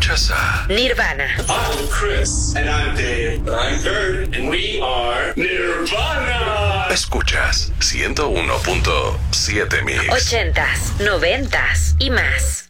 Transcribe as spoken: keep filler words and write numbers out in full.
Escuchas a Nirvana. I'm Chris. And I'm Dave. And I'm Kurt. And we are Nirvana. Escuchas ciento uno punto siete Mix. Ochentas, noventas y más.